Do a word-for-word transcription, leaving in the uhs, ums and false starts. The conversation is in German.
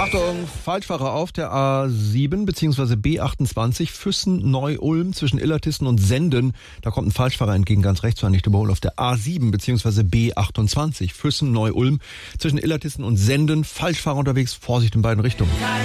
Achtung, Falschfahrer auf der A sieben bzw. B achtundzwanzig Füssen-Neu-Ulm zwischen Illertissen und Senden. Da kommt ein Falschfahrer entgegen, ganz rechts fahren, nicht überholen. Auf der A sieben bzw. B achtundzwanzig Füssen-Neu-Ulm zwischen Illertissen und Senden. Falschfahrer unterwegs, Vorsicht in beiden Richtungen.